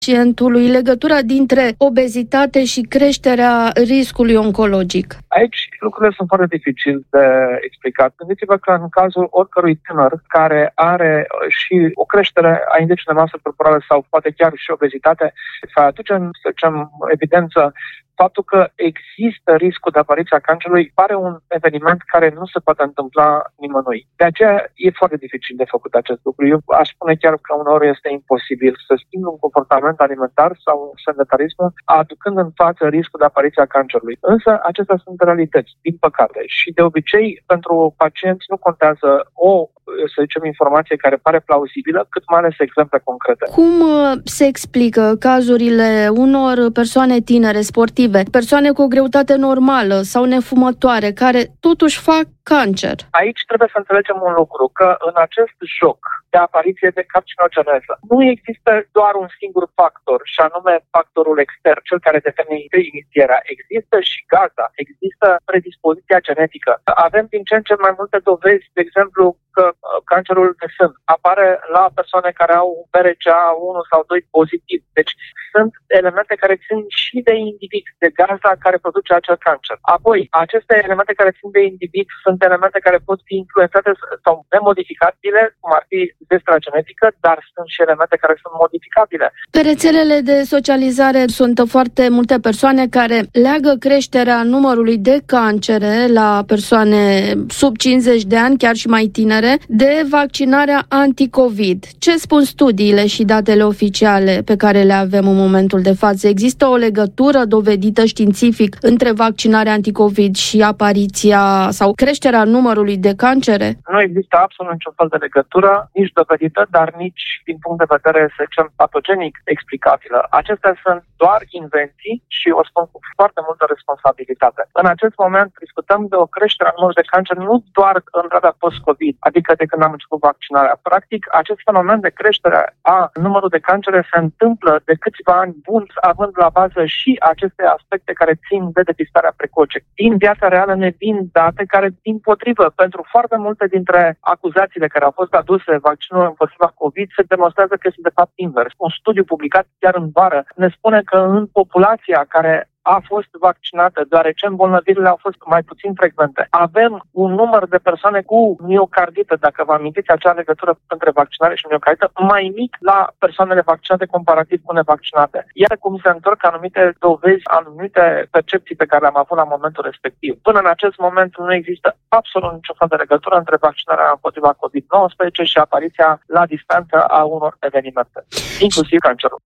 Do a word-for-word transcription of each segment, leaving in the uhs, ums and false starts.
pacientului, legătura dintre obezitate și creșterea riscului oncologic? Aici lucrurile sunt foarte dificil de explicat. Gândiți-vă că în cazul oricărui tânăr care are și o creștere a indexului de masă corporală sau poate chiar și obezitate, să aducem, să zicem, evidență faptul că există riscul de apariția cancerului pare un eveniment care nu se poate întâmpla nimănui. De aceea e foarte dificil de făcut acest lucru. Eu aș spune chiar că uneori este imposibil să schimbi un comportament alimentar sau un sedentarism, aducând în față riscul de apariția cancerului. Însă acestea sunt realități, din păcate. Și de obicei, pentru pacienți nu contează o, să zicem, informație care pare plauzibilă, cât mai ales exemple concrete. Cum se explică cazurile unor persoane tinere, sportive, persoane cu o greutate normală sau nefumătoare, care totuși fac cancer? Aici trebuie să înțelegem un lucru, că în acest joc de apariție de carcinogeneză nu există doar un singur factor, și anume factorul extern, cel care determină inițierea. Există și gaza, există predispoziția genetică. Avem din ce în ce mai multe dovezi, de exemplu, că cancerul de sân apare la persoane care au B R C A unu sau doi pozitiv. Deci sunt elemente care țin și de individ, de gaza care produce acel cancer. Apoi, aceste elemente care țin de individ sunt elemente care pot fi influențate sau nemodificabile, cum ar fi destra genetică, dar sunt și elemente care sunt modificabile. Pe rețelele de socializare sunt foarte multe persoane care leagă creșterea numărului de cancere la persoane sub cincizeci de ani, chiar și mai tinere, de vaccinarea anticovid. Ce spun studiile și datele oficiale pe care le avem în momentul de față? Există o legătură dovedită științific între vaccinarea anticovid și apariția sau creșterea numărului de cancere? Nu există absolut niciun fel de legătură, nici dovedită, dar nici din punct de vedere, să zicem, patogenic explicabilă. Acestea sunt doar invenții și o spun cu foarte multă responsabilitate. În acest moment discutăm de o creștere a numărului de cancer nu doar în perioada post-COVID, adică de când am început vaccinarea. Practic, acest fenomen de creștere a numărului de cancere se întâmplă de câțiva ani buni, având la bază și aceste aspecte care țin de depistarea precoce. Din viața reală ne vin date care, din potrivă, pentru foarte multe dintre acuzațiile care au fost aduse vaccinul împotriva COVID, se demonstrează că este de fapt invers. Un studiu publicat chiar în vară ne spune că în populația care a fost vaccinată, deoarece îmbolnăvirile au fost mai puțin frecvente. Avem un număr de persoane cu miocardită, dacă vă amintiți acea legătură între vaccinare și miocardită, mai mic la persoanele vaccinate comparativ cu nevaccinate. Iar cum se întorc anumite dovezi, anumite percepții pe care le-am avut la momentul respectiv. Până în acest moment nu există absolut niciun fel de legătură între vaccinarea împotriva covid nouăsprezece și apariția la distanță a unor evenimente, inclusiv cancerul.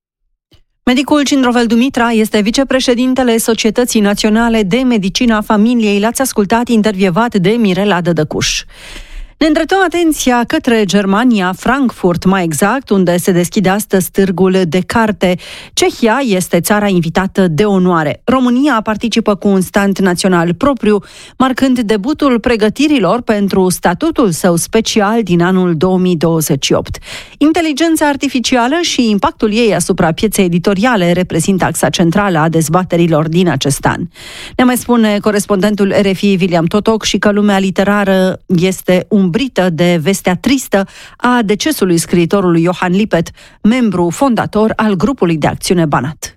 Medicul Cindrovel Dumitra este vicepreședintele Societății Naționale de Medicină a Familiei. L-ați ascultat intervievat de Mirela Dădăcuș. Ne îndreptăm atenția către Germania, Frankfurt mai exact, unde se deschide astăzi târgul de carte. Cehia este țara invitată de onoare. România participă cu un stand național propriu, marcând debutul pregătirilor pentru statutul său special din anul două mii douăzeci și opt. Inteligența artificială și impactul ei asupra pieței editoriale reprezintă axa centrală a dezbaterilor din acest an. Ne mai spune corespondentul R F I William Totoc și că lumea literară este un umbrită de vestea tristă a decesului scriitorului Johann Lippert, membru fondator al grupului de acțiune Banat.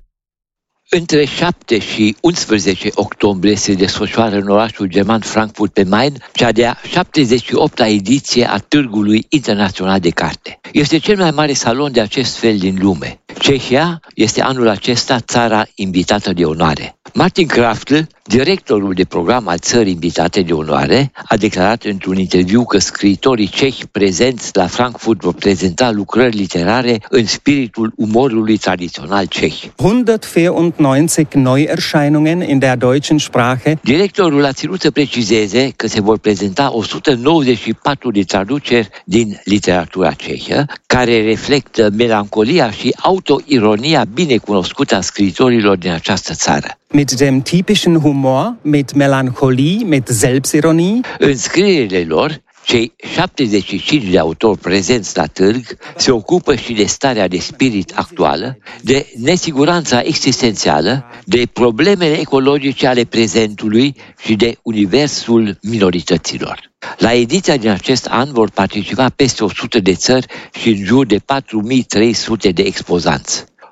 Între șapte și unsprezece octombrie se desfășoară în orașul german Frankfurt pe Main cea de-a șaptezeci și opta ediție a Târgului Internațional de Carte. Este cel mai mare salon de acest fel din lume. Cehia este anul acesta țara invitată de onoare. Martin Kraftl, directorul de program al țării invitate de onoare, a declarat într-un interviu că scriitorii cehi prezenți la Frankfurt vor prezenta lucrări literare în spiritul umorului tradițional ceh. o sută vierundneunzig Neuerscheinungen in der deutschen Sprache. Directorul a ținut să precizeze că se vor prezenta o sută nouăzeci și patru de traduceri din literatura cehă, care reflectă melancolia și autoironia binecunoscută a scriitorilor din această țară. Mit dem typischen Humor, mit Melancholie, mit Selbstironie. În scrierile lor, cei șaptezeci și cinci de autori prezenți la târg se ocupă și de starea de spirit actuală, de nesiguranța existențială, de problemele ecologice ale prezentului și de universul minorităților. La ediția din acest an vor participa peste o sută de țări și în jur de patru mii trei sute de expozanți.